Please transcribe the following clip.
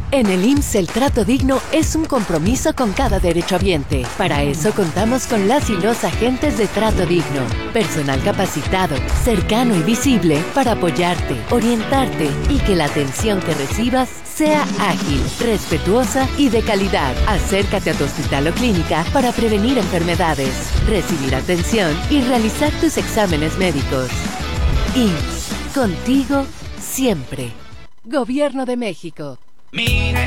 En el IMSS el trato digno es un compromiso con cada derechohabiente. Para eso contamos con las y los agentes de trato digno. Personal capacitado, cercano y visible para apoyarte, orientarte y que la atención que recibas sea ágil, respetuosa y de calidad. Acércate a tu hospital o clínica para prevenir enfermedades, recibir atención y realizar tus exámenes médicos. IMSS, contigo siempre. Gobierno de México. Mira